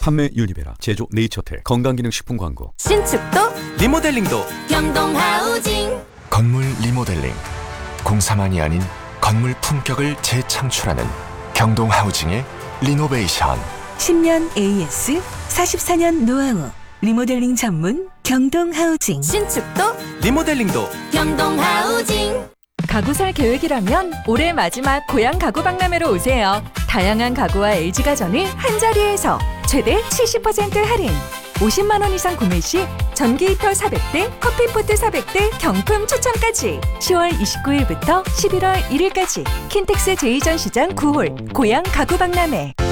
판매 윤리베라, 제조 네이처텔, 건강기능식품 광고. 신축도 리모델링도 경동하우징. 건물 리모델링, 공사만이 아닌 건물 품격을 재창출하는 경동하우징의 리노베이션. 10년 AS, 44년 노하우, 리모델링 전문 경동하우징. 신축도 리모델링도 경동하우징. 가구 살 계획이라면 올해 마지막 고향 가구 박람회로 오세요. 다양한 가구와 LG가전을 한자리에서 최대 70% 할인. 50만 원 이상 구매 시 전기 히터 400대, 커피포트 400대 경품 추첨까지. 10월 29일부터 11월 1일까지 킨텍스 제2전시장 9홀 고향 가구 박람회.